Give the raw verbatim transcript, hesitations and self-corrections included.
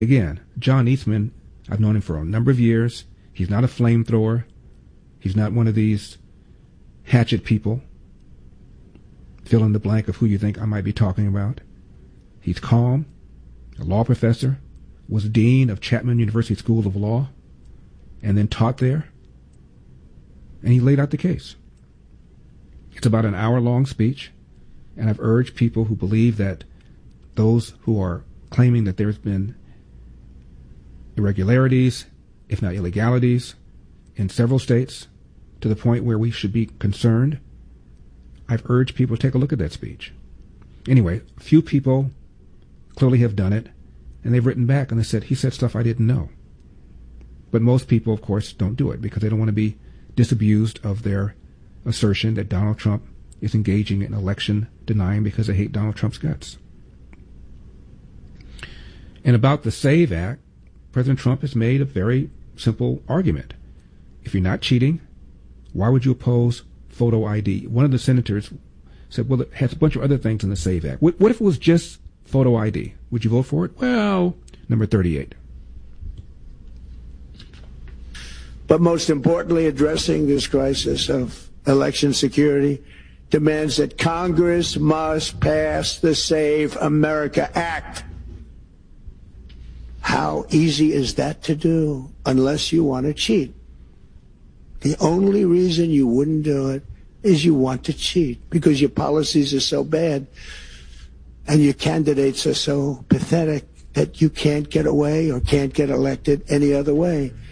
Again, John Eastman, I've known him for a number of years. He's not a flamethrower. He's not one of these hatchet people. Fill in the blank of who you think I might be talking about. He's calm, a law professor, was dean of Chapman University School of Law, and then taught there. And he laid out the case. It's about an hour-long speech, and I've urged people who believe that those who are claiming that there's been irregularities, if not illegalities, in several states, to the point where we should be concerned, I've urged people to take a look at that speech. Anyway, a few people clearly have done it, and they've written back and they said, he said stuff I didn't know. But most people, of course, don't do it because they don't want to be disabused of their assertion that Donald Trump is engaging in election denying because they hate Donald Trump's guts. And about the SAVE Act, President Trump has made a very simple argument. If you're not cheating, why would you oppose photo I D? One of the senators said, well, it has a bunch of other things in the SAVE Act. What, what if it was just photo I D? Would you vote for it? Well, number thirty-eight. But most importantly, addressing this crisis of election security demands that Congress must pass the Save America Act. How easy is that to do unless you want to cheat? The only reason you wouldn't do it is you want to cheat because your policies are so bad and your candidates are so pathetic that you can't get away or can't get elected any other way.